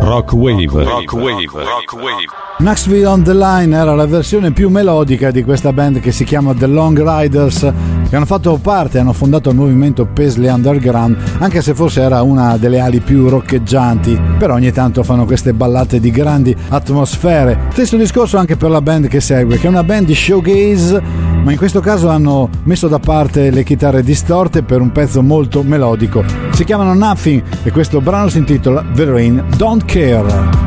Rock Wave. Knoxville on the Line era la versione più melodica di questa band che si chiama The Long Riders, che hanno fatto parte, hanno fondato il movimento Paisley Underground, anche se forse era una delle ali più roccheggianti, però ogni tanto fanno queste ballate di grandi atmosfere. Stesso discorso anche per la band che segue, che è una band di showgaze, ma in questo caso hanno messo da parte le chitarre distorte per un pezzo molto melodico. Si chiamano Nothing e questo brano si intitola The Rain Don't Care.